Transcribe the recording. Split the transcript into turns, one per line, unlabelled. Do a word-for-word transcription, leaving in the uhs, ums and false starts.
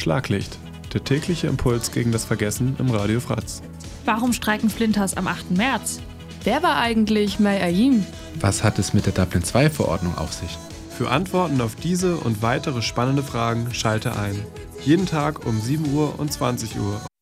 Schlaglicht, der tägliche Impuls gegen das Vergessen im Radio Fratz.
Warum streiken Flinters am achten März?
Wer war eigentlich May Ayim?
Was hat es mit der Dublin zwei Verordnung auf sich?
Für Antworten auf diese und weitere spannende Fragen schalte ein. Jeden Tag um sieben Uhr und zwanzig Uhr